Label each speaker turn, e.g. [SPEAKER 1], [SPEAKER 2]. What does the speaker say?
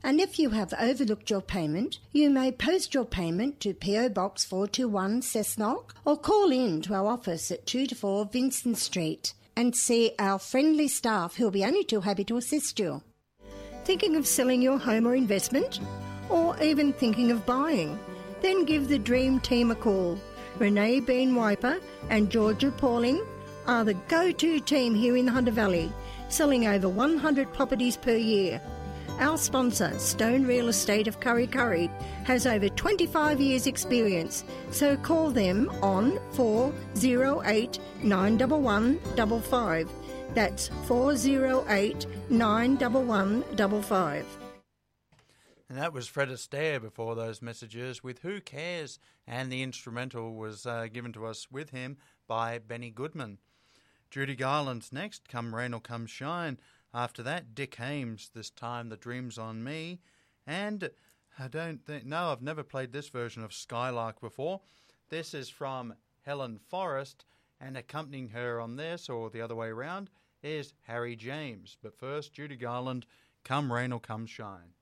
[SPEAKER 1] And if you have overlooked your payment, you may post your payment to PO Box 421 Cessnock or call in to our office at 2 to 4 Vincent Street and see our friendly staff who will be only too happy to assist you. Thinking of selling your home or investment? Or even thinking of buying? Then give the Dream Team a call. Renee Bean Wiper and Georgia Pauling are the go-to team here in the Hunter Valley, selling over 100 properties per year. Our sponsor, Stone Real Estate of Kurri Kurri, has over 25 years' experience, so call them on 408 911 55. That's 408 911 55.
[SPEAKER 2] And that was Fred Astaire before those messages with Who Cares? And the instrumental was given to us with him by Benny Goodman. Judy Garland's next, Come Rain or Come Shine. After that, Dick Hames, This Time the Dream's on Me. And I've never played this version of Skylark before. This is from Helen Forrest, and accompanying her on this, or the other way around, is Harry James. But first, Judy Garland, Come Rain or Come Shine.